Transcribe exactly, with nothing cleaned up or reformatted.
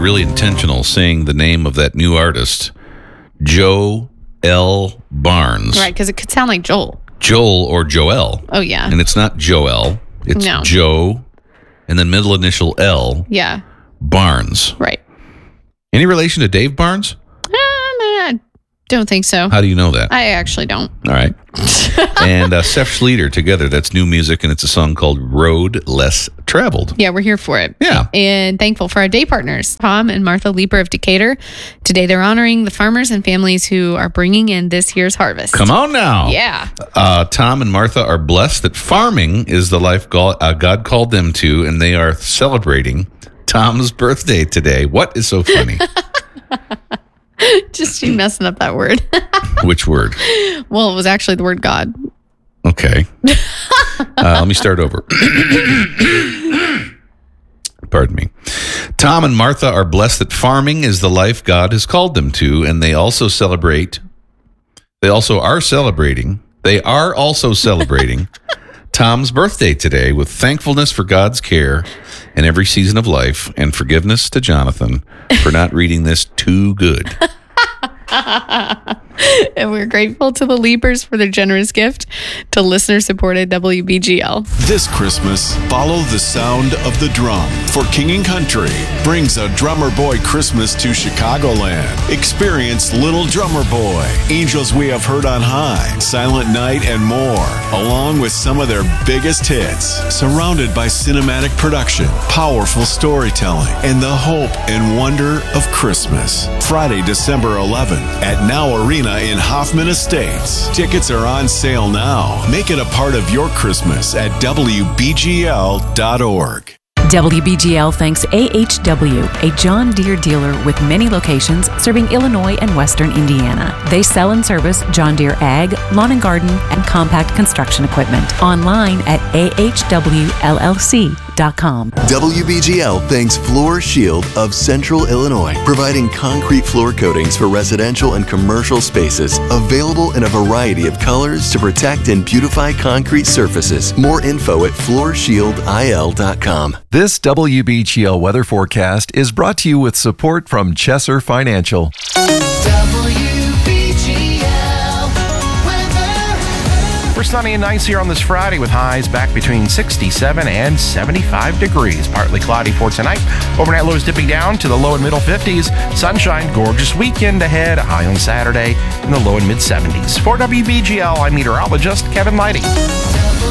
really intentional saying the name of that new artist, Joe L. Barnes. Right, because it could sound like Joel. Joel or Joel. Oh, yeah. And it's not Joel. It's No. Joe, and then middle initial L. Yeah. Barnes. Right. Any relation to Dave Barnes? Um, I don't think so. How do you know that? I actually don't. All right. And uh, Seth Schleter together. That's new music, and it's a song called Road Less Traveled. Yeah, we're here for it. Yeah. And thankful for our day partners, Tom and Martha Leeper of Decatur. Today they're honoring the farmers and families who are bringing in this year's harvest. Come on now. Yeah. Uh, Tom and Martha are blessed that farming is the life God, uh, God called them to, and they are celebrating Tom's birthday today. What is so funny? Just you messing up that word. Which word? Well, it was actually the word God. Okay. Uh, let me start over. Pardon me. Tom and Martha are blessed that farming is the life God has called them to, and they also celebrate. They also are celebrating. They are also celebrating Tom's birthday today with thankfulness for God's care in every season of life, and forgiveness to Jonathan for not reading this too good. And we're grateful to the Leapers for their generous gift to listener-supported W B G L. This Christmas, follow the sound of the drum. For King and Country brings a Drummer Boy Christmas to Chicagoland. Experience Little Drummer Boy, Angels We Have Heard on High, Silent Night, and more, along with some of their biggest hits. Surrounded by cinematic production, powerful storytelling, and the hope and wonder of Christmas. Friday, December eleventh at Now Arena in Hoffman Estates. Tickets are on sale now. Make it a part of your Christmas at W B G L dot org. W B G L thanks A H W, a John Deere dealer with many locations serving Illinois and Western Indiana. They sell and service John Deere ag, lawn and garden, and compact construction equipment. Online at A H W L L C dot com. W B G L thanks Floor Shield of Central Illinois, providing concrete floor coatings for residential and commercial spaces, available in a variety of colors to protect and beautify concrete surfaces. More info at floor shield I L dot com. This W B G L weather forecast is brought to you with support from Chesser Financial. W B G L weather. We're sunny and nice here on this Friday with highs back between sixty-seven and seventy-five degrees. Partly cloudy for tonight. Overnight lows dipping down to the low and middle fifties. Sunshine, gorgeous weekend ahead. A high on Saturday in the low and mid seventies. For W B G L, I'm meteorologist Kevin Lighty.